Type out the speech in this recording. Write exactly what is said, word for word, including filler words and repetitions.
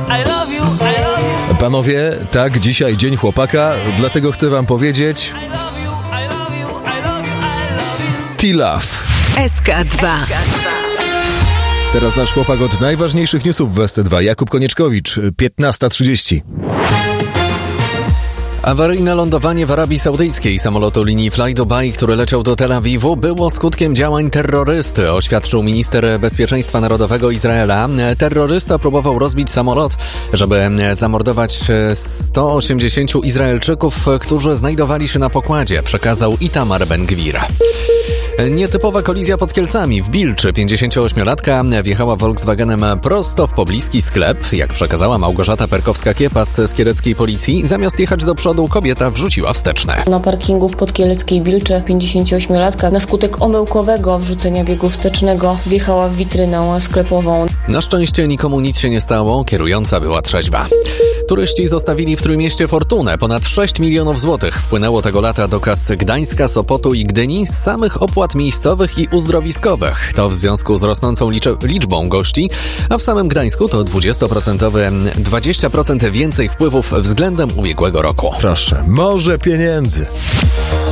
Panowie, tak, dzisiaj Dzień Chłopaka, dlatego chcę wam powiedzieć T-Love. S K dwa. Teraz nasz chłopak od najważniejszych newsów w S C dwa, Jakub Konieczkowicz, piętnasta trzydzieści. Awaryjne lądowanie w Arabii Saudyjskiej samolotu linii Fly Dubai, który leciał do Tel Awiwu, było skutkiem działań terrorysty, oświadczył minister bezpieczeństwa narodowego Izraela. Terrorysta próbował rozbić samolot, żeby zamordować sto osiemdziesięciu Izraelczyków, którzy znajdowali się na pokładzie, przekazał Itamar Ben-Gwir. Nietypowa kolizja pod Kielcami. W Bilczy pięćdziesięcioośmiolatka wjechała Volkswagenem prosto w pobliski sklep. Jak przekazała Małgorzata Perkowska-Kiepas z kieleckiej policji, zamiast jechać do przodu, kobieta wrzuciła wsteczne. Na parkingu w podkieleckiej Bilczy pięćdziesięcioośmiolatka na skutek omyłkowego wrzucenia biegu wstecznego wjechała w witrynę sklepową. Na szczęście nikomu nic się nie stało, kierująca była trzeźwa. Turyści zostawili w Trójmieście fortunę. Ponad sześć milionów złotych wpłynęło tego lata do kas Gdańska, Sopotu i Gdyni z samych opłat miejscowych i uzdrowiskowych. To w związku z rosnącą liczbą gości, a w samym Gdańsku to dwadzieścia procent, dwadzieścia procent więcej wpływów względem ubiegłego roku. Proszę, morze pieniędzy.